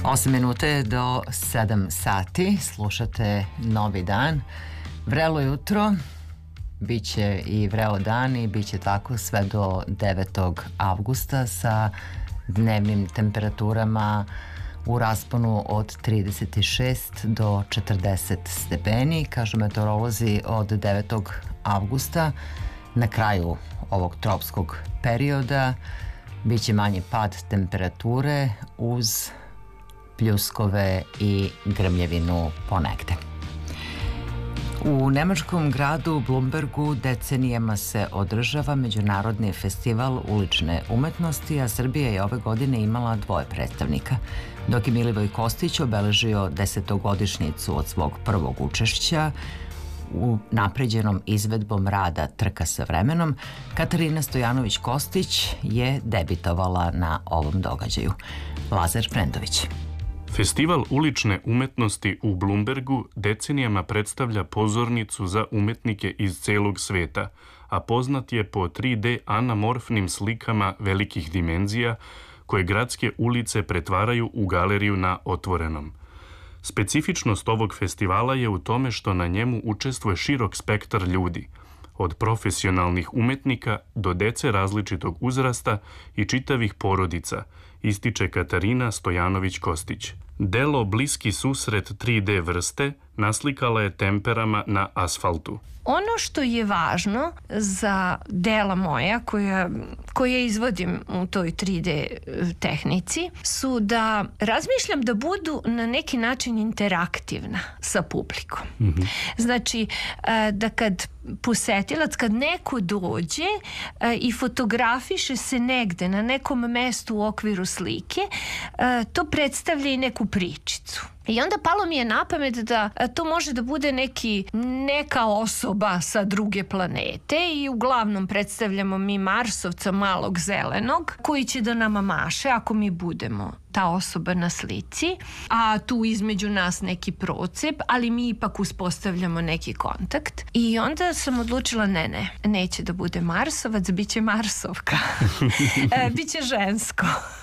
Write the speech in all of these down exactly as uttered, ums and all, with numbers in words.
osam minuta je do sedam sati, slušate Novi dan. Vrelo jutro, bit će i vreo dan i bit će tako sve do devetog avgusta sa dnevnim temperaturama u rasponu od trideset šest do četrdeset stepeni. Kažu meteorolozi, od devetog avgusta na kraju ovog tropskog perioda bit će manji pad temperature uz pljuskove i grmljevinu ponegde. U nemačkom gradu Blumbergu decenijama se održava Međunarodni festival ulične umetnosti, a Srbija je ove godine imala dvoje predstavnika. Dok je Milivoj Kostić obeležio desetogodišnjicu od svog prvog učešća u napređenom izvedbom rada Trka sa vremenom, Katarina Stojanović-Kostić je debitovala na ovom događaju. Lazar Prendović. Festival ulične umetnosti u Blumbergu decenijama predstavlja pozornicu za umetnike iz celog sveta, a poznat je po tri D anamorfnim slikama velikih dimenzija koje gradske ulice pretvaraju u galeriju na otvorenom. Specifičnost ovog festivala je u tome što na njemu učestvuje širok spektar ljudi, od profesionalnih umetnika do dece različitog uzrasta i čitavih porodica, ističe Katarina Stojanović-Kostić. Delo Bliski susret tri D vrste naslikala je temperama na asfaltu. Ono što je važno za dela moja koja, koje izvodim u toj tri D tehnici su da razmišljam da budu na neki način interaktivna sa publikom. Mm-hmm. Znači da kad posetilac, kad neko dođe i fotografiše se negde na nekom mestu u okviru slike, to predstavlja i neku pričicu. I onda palo mi je na pamet da to može da bude neki, neka osoba sa druge planete i uglavnom predstavljamo mi Marsovca malog zelenog koji će da nama maše ako mi budemo ta osoba na slici, a tu između nas neki procep, ali mi ipak uspostavljamo neki kontakt. I onda sam odlučila ne, ne, neće da bude Marsovac, bit će Marsovka. e, Biće žensko.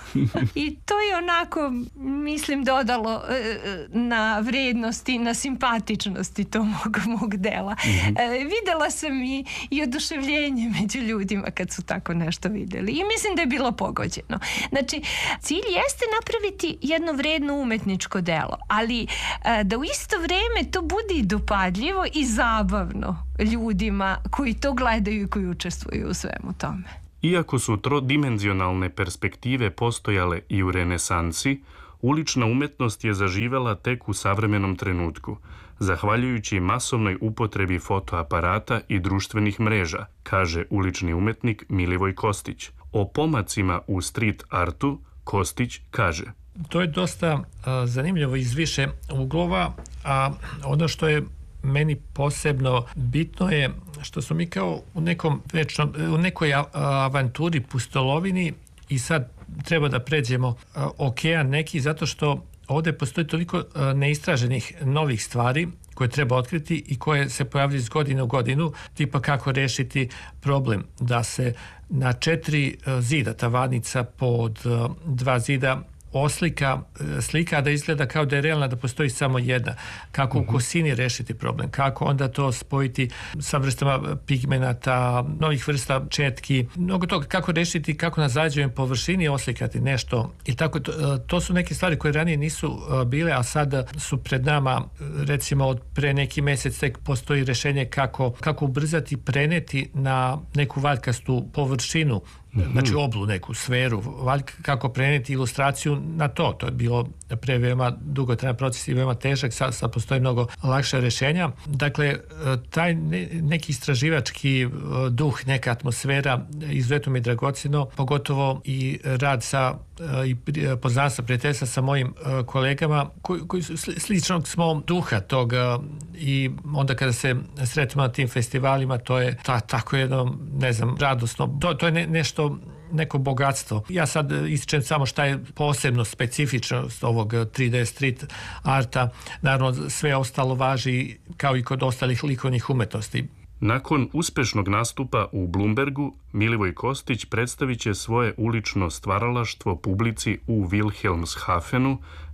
I to je onako, mislim, dodalo e, na vrednosti, na simpatičnosti tog mog, mog dela. Mm-hmm. E, videla sam i, i oduševljenje među ljudima kad su tako nešto videli. I mislim da je bilo pogođeno. Znači, cilj jeste napraviti jedno vredno umetničko delo, ali e, da u isto vreme to bude i dopadljivo i zabavno ljudima koji to gledaju i koji učestvuju u svemu tome. Iako su trodimenzionalne perspektive postojale i u renesansi, ulična umetnost je zaživela tek u savremenom trenutku, zahvaljujući masovnoj upotrebi fotoaparata i društvenih mreža, kaže ulični umetnik Milivoj Kostić. O pomacima u street artu Kostić kaže: To je dosta uh, zanimljivo iz više uglova, a ono što je meni posebno bitno je što smo mi kao u nekom večnom, u nekoj avanturi, pustolovini i sad treba da pređemo okean neki, zato što ovde postoji toliko neistraženih novih stvari koje treba otkriti i koje se pojavljaju iz godine u godinu, tipa kako rešiti problem da se na četiri zida tavanica pod dva zida oslika slika da izgleda kao da je realna, da postoji samo jedna. Kako u kosini rešiti problem, kako onda to spojiti sa vrstama pigmenata, novih vrsta četki, mnogo toga, kako rešiti, kako na zađevoj površini oslikati nešto i tako. To, to su neke stvari koje ranije nisu bile, a sad su pred nama. Recimo od pre neki mesec tek postoji rešenje kako, kako ubrzati, preneti na neku valjkastu površinu, znači oblu, neku sferu, kako preneti ilustraciju na to. To je bilo pre veoma dugotrajan proces i veoma težak, sad, sad postoji mnogo lakše rešenja. Dakle, taj neki istraživački duh, neka atmosfera izuzetno mi je dragoceno, pogotovo i rad sa i poznanstva, prijateljstva sa mojim kolegama koji, koji su sličnog smo duha toga i onda kada se sretimo na tim festivalima, to je ta, tako jedno, ne znam, radosno, to, to je ne, nešto neko bogatstvo. Ja sad ističem samo šta je posebno specifičnost ovog tri D street arta. Naravno, sve ostalo važi kao i kod ostalih likovnih umetnosti. Nakon uspešnog nastupa u Blumbergu, Milivoj Kostić predstavit će svoje ulično stvaralaštvo publici u Wilhelmshafenu,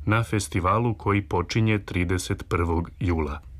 na festivalu koji počinje trideset prvog jula.